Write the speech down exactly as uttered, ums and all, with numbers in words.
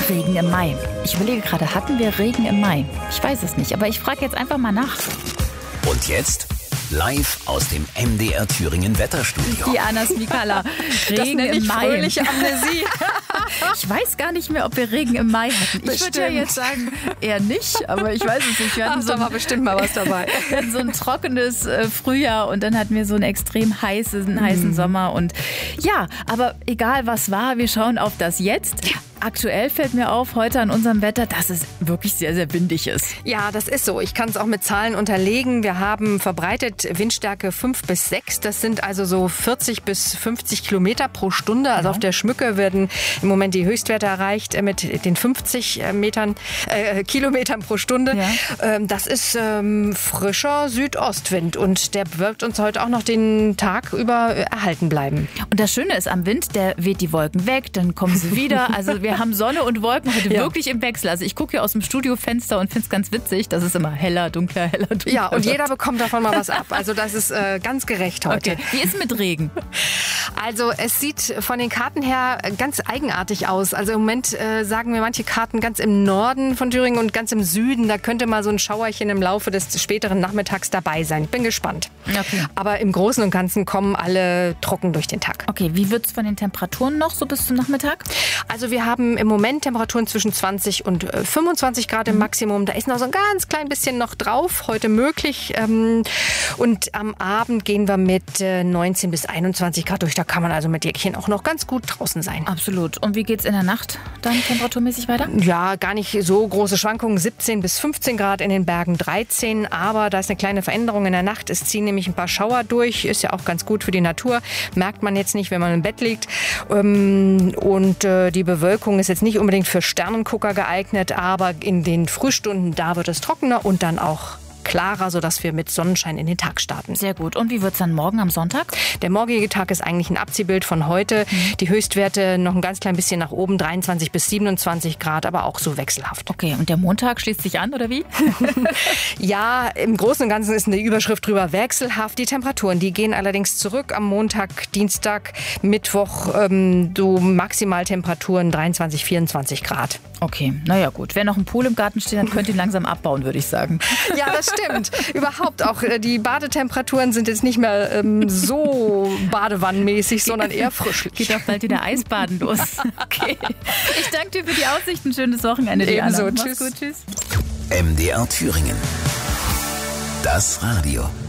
Regen im Mai. Ich überlege gerade, hatten wir Regen im Mai? Ich weiß es nicht, aber ich frage jetzt einfach mal nach. Und jetzt live aus dem M D R Thüringen Wetterstudio. Die Anna Smikala. Regen das im Mai. Fröhliche Amnesie. Ich weiß gar nicht mehr, ob wir Regen im Mai hatten. Ich würde ja jetzt sagen, eher nicht, aber ich weiß es nicht. Wir hatten Ach, so da war bestimmt mal was dabei. Wir hatten so ein trockenes äh, Frühjahr und dann hatten wir so einen extrem heißen, heißen Mhm. Sommer. Und ja, aber egal was war, wir schauen auf das Jetzt. Aktuell fällt mir auf, heute an unserem Wetter, dass es wirklich sehr, sehr windig ist. Ja, das ist so. Ich kann es auch mit Zahlen unterlegen. Wir haben verbreitet Windstärke fünf bis sechs. Das sind also so vierzig bis fünfzig Kilometer pro Stunde. Also Ja. auf der Schmücke werden im Moment die Höchstwerte erreicht äh, mit den fünfzig Metern, äh, Kilometern pro Stunde. Ja. Ähm, das ist ähm, frischer Südostwind und der wird uns heute auch noch den Tag über äh, erhalten bleiben. Und das Schöne ist am Wind, der weht die Wolken weg, dann kommen sie wieder. Also wir haben Sonne und Wolken heute Ja. wirklich im Wechsel. Also ich gucke hier aus dem Studiofenster und finde es ganz witzig, dass es immer heller, dunkler, heller, dunkler Ja, und wird. jeder bekommt davon mal was ab. Also das ist äh, ganz gerecht heute. Okay. Wie ist mit Regen? Also es sieht von den Karten her ganz eigenartig aus. Also im Moment äh, sagen mir manche Karten ganz im Norden von Thüringen und ganz im Süden. Da könnte mal so ein Schauerchen im Laufe des späteren Nachmittags dabei sein. Ich bin gespannt. Okay. Aber im Großen und Ganzen kommen alle trocken durch den Tag. Okay, wie wird es von den Temperaturen noch so bis zum Nachmittag? Also wir haben im Moment Temperaturen zwischen zwanzig und äh, fünfundzwanzig Grad im Maximum. Da ist noch so ein ganz klein bisschen noch drauf, heute möglich. Ähm, und am Abend gehen wir mit äh, neunzehn bis einundzwanzig Grad durch. Da kann man also mit Jäckchen auch noch ganz gut draußen sein. Absolut. Und wie geht's in der Nacht dann temperaturmäßig weiter? Ja, gar nicht so große Schwankungen. siebzehn bis fünfzehn Grad in den Bergen, dreizehn. Aber da ist eine kleine Veränderung in der Nacht. Es ziehen nämlich ein paar Schauer durch. Ist ja auch ganz gut für die Natur. Merkt man jetzt nicht, wenn man im Bett liegt. Ähm, und äh, die Bewölkung ist jetzt nicht unbedingt für Sternengucker geeignet. Aber in den Frühstunden, da wird es trockener und dann auch klarer, sodass wir mit Sonnenschein in den Tag starten. Sehr gut. Und wie wird's dann morgen am Sonntag? Der morgige Tag ist eigentlich ein Abziehbild von heute. Die Höchstwerte noch ein ganz klein bisschen nach oben, dreiundzwanzig bis siebenundzwanzig Grad, aber auch so wechselhaft. Okay, und der Montag schließt sich an, oder wie? Ja, im Großen und Ganzen ist eine Überschrift drüber wechselhaft. Die Temperaturen, die gehen allerdings zurück am Montag, Dienstag, Mittwoch, ähm, so Maximaltemperaturen dreiundzwanzig, vierundzwanzig Grad. Okay, naja gut. Wer noch einen Pool im Garten steht, dann könnt ihr ihn langsam abbauen, würde ich sagen. Ja, das stimmt. Überhaupt auch äh, die Badetemperaturen sind jetzt nicht mehr ähm, so badewannenmäßig, sondern eher frischlich. Geht auch bald wieder Eisbaden los. Okay. Ich danke dir für die Aussicht. Ein schönes Wochenende, Diana. Ebenso. Mach's Tschüss. gut, tschüss. M D R Thüringen. Das Radio.